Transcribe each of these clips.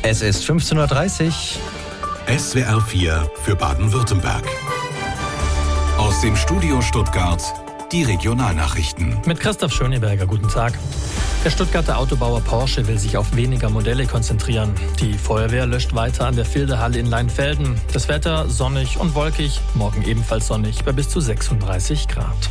Es ist 15:30 Uhr. SWR 4 für Baden-Württemberg. Aus dem Studio Stuttgart die Regionalnachrichten. Mit Christoph Schöneberger, guten Tag. Der Stuttgarter Autobauer Porsche will sich auf weniger Modelle konzentrieren. Die Feuerwehr löscht weiter an der Filderhalle in Leinfelden. Das Wetter sonnig und wolkig, morgen ebenfalls sonnig bei bis zu 36 Grad.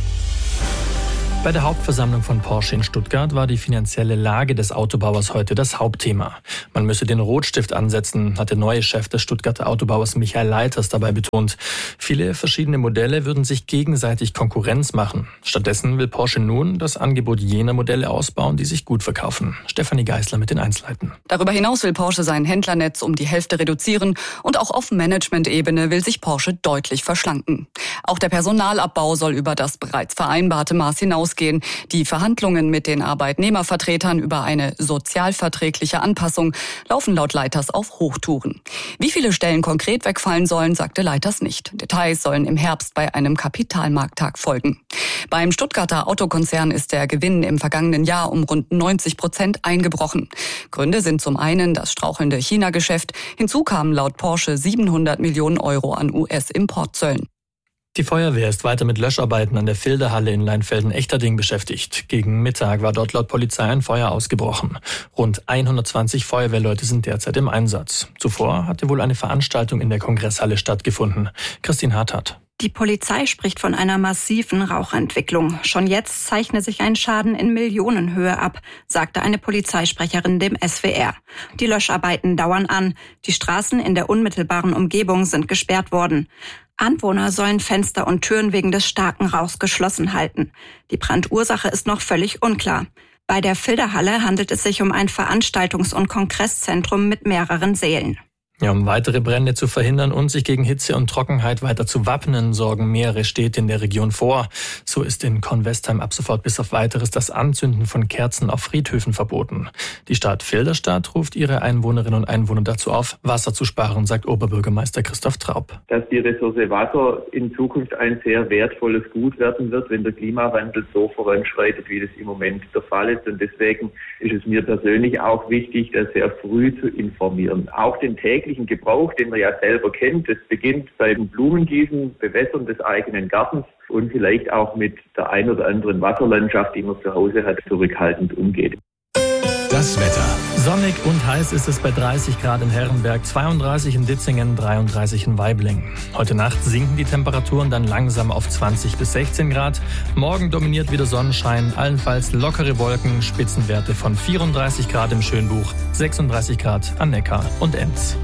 Bei der Hauptversammlung von Porsche in Stuttgart war die finanzielle Lage des Autobauers heute das Hauptthema. Man müsse den Rotstift ansetzen, hat der neue Chef des Stuttgarter Autobauers Michael Leiters dabei betont. Viele verschiedene Modelle würden sich gegenseitig Konkurrenz machen. Stattdessen will Porsche nun das Angebot jener Modelle ausbauen, die sich gut verkaufen. Stefanie Geisler mit den Einzelheiten. Darüber hinaus will Porsche sein Händlernetz um die Hälfte reduzieren und auch auf Management-Ebene will sich Porsche deutlich verschlanken. Auch der Personalabbau soll über das bereits vereinbarte Maß hinausgehen. Die Verhandlungen mit den Arbeitnehmervertretern über eine sozialverträgliche Anpassung laufen laut Leiters auf Hochtouren. Wie viele Stellen konkret wegfallen sollen, sagte Leiters nicht. Details sollen im Herbst bei einem Kapitalmarkttag folgen. Beim Stuttgarter Autokonzern ist der Gewinn im vergangenen Jahr um rund 90% eingebrochen. Gründe sind zum einen das strauchelnde China-Geschäft. Hinzu kamen laut Porsche 700 Millionen Euro an US-Importzöllen. Die Feuerwehr ist weiter mit Löscharbeiten an der Filderhalle in Leinfelden-Echterding beschäftigt. Gegen Mittag war dort laut Polizei ein Feuer ausgebrochen. Rund 120 Feuerwehrleute sind derzeit im Einsatz. Zuvor hatte wohl eine Veranstaltung in der Kongresshalle stattgefunden. Christine Harthardt. Die Polizei spricht von einer massiven Rauchentwicklung. Schon jetzt zeichne sich ein Schaden in Millionenhöhe ab, sagte eine Polizeisprecherin dem SWR. Die Löscharbeiten dauern an. Die Straßen in der unmittelbaren Umgebung sind gesperrt worden. Anwohner sollen Fenster und Türen wegen des starken Rauchs geschlossen halten. Die Brandursache ist noch völlig unklar. Bei der Filderhalle handelt es sich um ein Veranstaltungs- und Kongresszentrum mit mehreren Sälen. Ja, um weitere Brände zu verhindern und sich gegen Hitze und Trockenheit weiter zu wappnen, sorgen mehrere Städte in der Region vor. So ist in Kornwestheim ab sofort bis auf Weiteres das Anzünden von Kerzen auf Friedhöfen verboten. Die Stadt Filderstadt ruft ihre Einwohnerinnen und Einwohner dazu auf, Wasser zu sparen, sagt Oberbürgermeister Christoph Traub. Dass die Ressource Wasser in Zukunft ein sehr wertvolles Gut werden wird, wenn der Klimawandel so voranschreitet, wie das im Moment der Fall ist. Und deswegen ist es mir persönlich auch wichtig, das sehr früh zu informieren. Auch den täglichen Gebrauch, den man ja selber kennt. Das beginnt beim Blumengießen, Bewässern des eigenen Gartens und vielleicht auch mit der ein oder anderen Wasserlandschaft, die man zu Hause hat, zurückhaltend umgeht. Das Wetter. Sonnig und heiß ist es bei 30 Grad in Herrenberg, 32 in Ditzingen, 33 in Waiblingen. Heute Nacht sinken die Temperaturen dann langsam auf 20 bis 16 Grad. Morgen dominiert wieder Sonnenschein, allenfalls lockere Wolken, Spitzenwerte von 34 Grad im Schönbuch, 36 Grad an Neckar und Enz.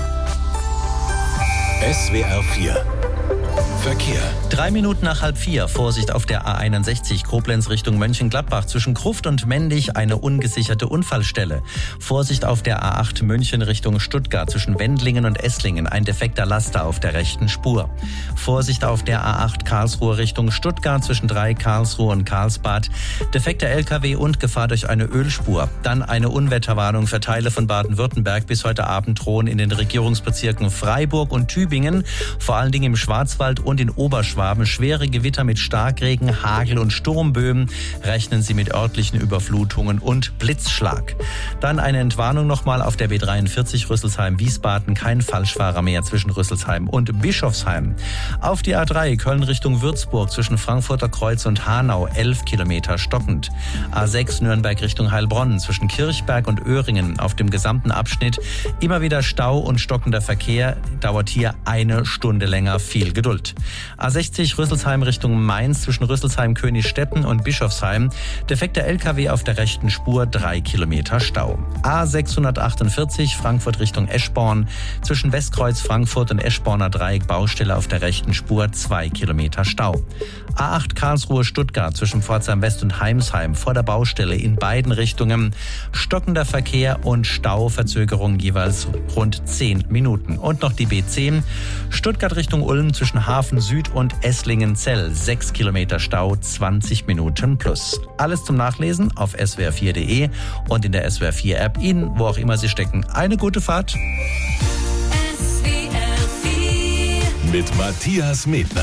SWR 4 Verkehr. 3 Minuten nach 3:30. Vorsicht auf der A61 Koblenz Richtung Mönchengladbach. Zwischen Gruft und Mendig eine ungesicherte Unfallstelle. Vorsicht auf der A8 München Richtung Stuttgart. Zwischen Wendlingen und Esslingen ein defekter Laster auf der rechten Spur. Vorsicht auf der A8 Karlsruhe Richtung Stuttgart. Zwischen 3 Karlsruhe und Karlsbad. Defekter LKW und Gefahr durch eine Ölspur. Dann eine Unwetterwarnung für Teile von Baden-Württemberg. Bis heute Abend drohen in den Regierungsbezirken Freiburg und Tübingen, vor allen Dingen im Schwarzwald und in Oberschwaben, schwere Gewitter mit Starkregen, Hagel und Sturmböen. Rechnen Sie mit örtlichen Überflutungen und Blitzschlag. Dann eine Entwarnung nochmal auf der B43 Rüsselsheim-Wiesbaden. Kein Falschfahrer mehr zwischen Rüsselsheim und Bischofsheim. Auf die A3 Köln Richtung Würzburg zwischen Frankfurter Kreuz und Hanau 11 Kilometer stockend. A6 Nürnberg Richtung Heilbronn zwischen Kirchberg und Öhringen auf dem gesamten Abschnitt immer wieder Stau und stockender Verkehr. Dauert hier eine Stunde länger. Viel Geduld. A60 Rüsselsheim Richtung Mainz zwischen Rüsselsheim-Königstetten und Bischofsheim. Defekter LKW auf der rechten Spur, 3 Kilometer Stau. A648 Frankfurt Richtung Eschborn zwischen Westkreuz Frankfurt und Eschborner Dreieck Baustelle auf der rechten Spur, 2 Kilometer Stau. A8 Karlsruhe Stuttgart zwischen Pforzheim West und Heimsheim vor der Baustelle in beiden Richtungen. Stockender Verkehr und Stauverzögerung jeweils rund 10 Minuten. Und noch die B10 Stuttgart Richtung Ulm zwischen Hafen Süd und Esslingen-Zell. 6 Kilometer Stau, 20 Minuten plus. Alles zum Nachlesen auf swr4.de und in der SWR4 App. Ihnen, wo auch immer Sie stecken, eine gute Fahrt. Mit Matthias Medner.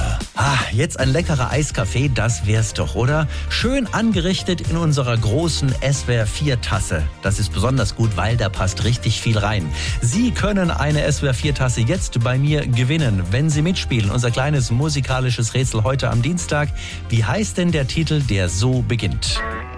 Jetzt ein leckerer Eiskaffee, das wär's doch, oder? Schön angerichtet in unserer großen SWR 4 Tasse. Das ist besonders gut, weil da passt richtig viel rein. Sie können eine SWR 4 Tasse jetzt bei mir gewinnen, wenn Sie mitspielen. Unser kleines musikalisches Rätsel heute am Dienstag. Wie heißt denn der Titel, der so beginnt?